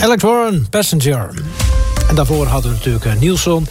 Alex Warren, Passenger. En daarvoor hadden we natuurlijk Nielsen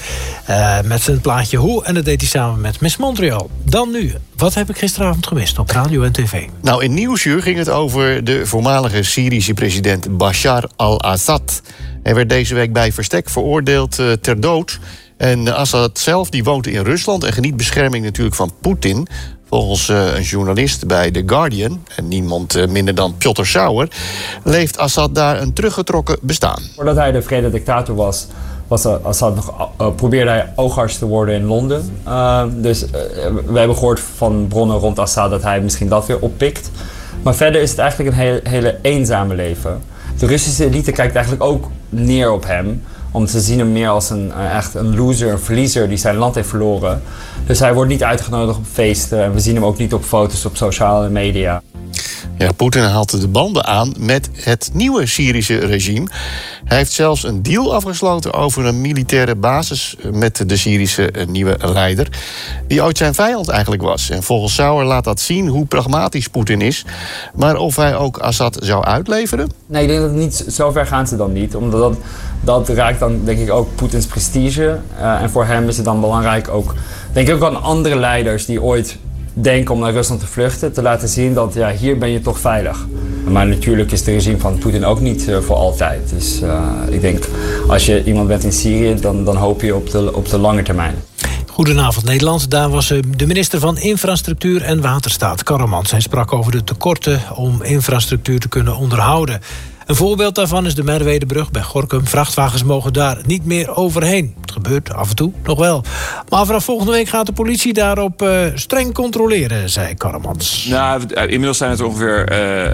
met zijn plaatje Hoe. En dat deed hij samen met Miss Montreal. Dan nu, wat heb ik gisteravond gemist op radio en tv? Nou, in Nieuwsuur ging het over de voormalige Syrische president Bashar al-Assad. Hij werd deze week bij verstek veroordeeld ter dood. En Assad zelf die woont in Rusland en geniet bescherming natuurlijk van Poetin. Volgens een journalist bij The Guardian, en niemand minder dan Piotr Sauer, leeft Assad daar een teruggetrokken bestaan. Voordat hij de vrede dictator was Assad probeerde hij oogarts te worden in Londen. Dus we hebben gehoord van bronnen rond Assad dat hij misschien dat weer oppikt. Maar verder is het eigenlijk een hele eenzame leven. De Russische elite kijkt eigenlijk ook neer op hem. Omdat ze zien hem meer als echt een loser, een verliezer die zijn land heeft verloren. Dus hij wordt niet uitgenodigd op feesten. En we zien hem ook niet op foto's op sociale media. Ja, Poetin haalt de banden aan met het nieuwe Syrische regime. Hij heeft zelfs een deal afgesloten over een militaire basis met de Syrische nieuwe leider, die ooit zijn vijand eigenlijk was. En volgens Sauer laat dat zien hoe pragmatisch Poetin is. Maar of hij ook Assad zou uitleveren? Nee, ik denk dat niet zo ver gaan ze dan niet. Omdat dat raakt dan denk ik ook Poetins prestige. En voor hem is het dan belangrijk ook, denk ik ook aan andere leiders die ooit denken om naar Rusland te vluchten, te laten zien dat ja, hier ben je toch veilig. Maar natuurlijk is het regime van Poetin ook niet voor altijd. Dus ik denk, als je iemand bent in Syrië, dan hoop je op de lange termijn. Goedenavond Nederland. Daar was de minister van Infrastructuur en Waterstaat, Karremans. Hij sprak over de tekorten om infrastructuur te kunnen onderhouden. Een voorbeeld daarvan is de Merwedebrug bij Gorinchem. Vrachtwagens mogen daar niet meer overheen. Het gebeurt af en toe nog wel. Maar vanaf volgende week gaat de politie daarop streng controleren, zei Karremans. Nou, inmiddels zijn het er ongeveer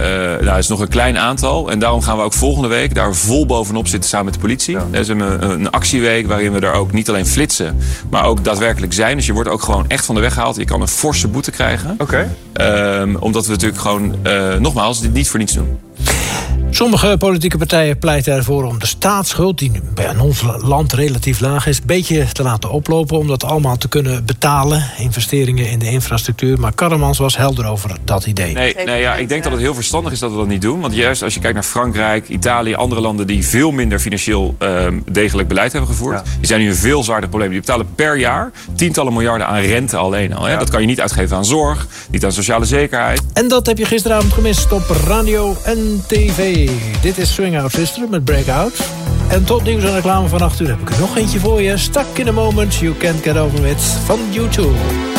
het is nog een klein aantal. En daarom gaan we ook volgende week daar vol bovenop zitten samen met de politie. Ja. Er is een actieweek waarin we er ook niet alleen flitsen, maar ook daadwerkelijk zijn. Dus je wordt ook gewoon echt van de weg gehaald. Je kan een forse boete krijgen. Oké. Omdat we natuurlijk gewoon, nogmaals, dit niet voor niets doen. Sommige politieke partijen pleiten ervoor om de staatsschuld, die bij ons land relatief laag is, een beetje te laten oplopen om dat allemaal te kunnen betalen. Investeringen in de infrastructuur. Maar Karremans was helder over dat idee. Nee, ik denk dat het heel verstandig is dat we dat niet doen. Want juist als je kijkt naar Frankrijk, Italië, andere landen die veel minder financieel degelijk beleid hebben gevoerd, die zijn nu een veel zwaarder probleem. Die betalen per jaar tientallen miljarden aan rente alleen al. Hè? Ja. Dat kan je niet uitgeven aan zorg, niet aan sociale zekerheid. En dat heb je gisteravond gemist op radio en tv. Dit is Swing Out Sister met Breakout. En tot nieuws en reclame van 8 uur heb ik er nog eentje voor je. Stuck in a Moment, You Can't Get Over It van YouTube.